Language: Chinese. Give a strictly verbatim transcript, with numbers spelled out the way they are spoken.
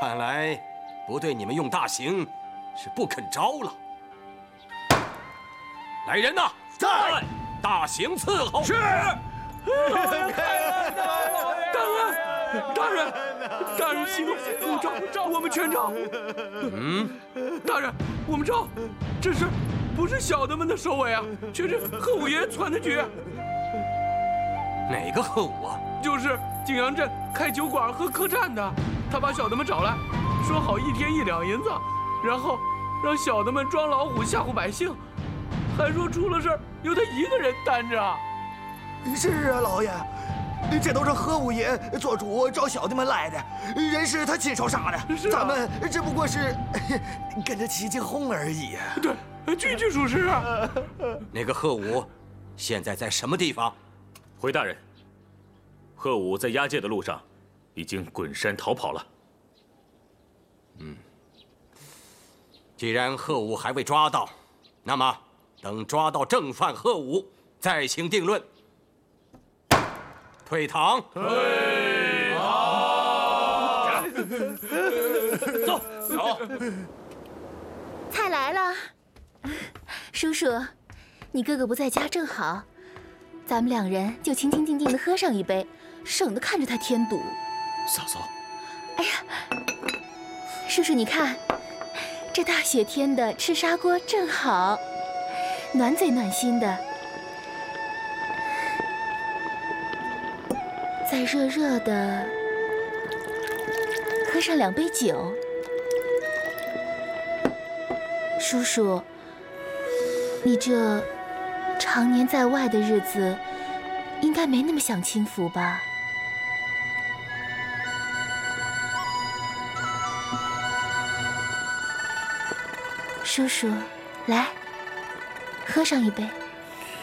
看来不对你们用大刑是不肯招了。来人呐， 在， 大刑伺候。 是。大人，大人，大人，息怒，勿招，我们全招。 嗯， 大人，我们招，这事不是小的们的首尾啊，却是贺五爷传的局。 哪个贺五啊？ 就是景阳镇开酒馆和客栈的，他把小的们找来，说好一天一两银子，然后让小的们装老虎吓唬百姓，还说出了事儿由他一个人担着。 是啊，老爷，这都是贺五爷做主找小弟们来的，人是他亲手杀的， 是啊、 咱们只不过是跟着起起哄而已。 对，句句属实啊。 那个贺五现在在什么地方？ 回大人，贺五在押解的路上已经滚山逃跑了。 嗯，既然贺五还未抓到，那么等抓到正犯贺五再行定论。退堂。 退堂。走走。 菜来了，叔叔，你哥哥不在家正好，咱们两人就清清静静的喝上一杯，省得看着他添堵。 嫂嫂， 哎呀，叔叔你看，这大雪天的吃砂锅正好，暖嘴暖心的。再热热的喝上两杯酒，叔叔，你这常年在外的日子，应该没那么享清福吧？叔叔，来，喝上一杯。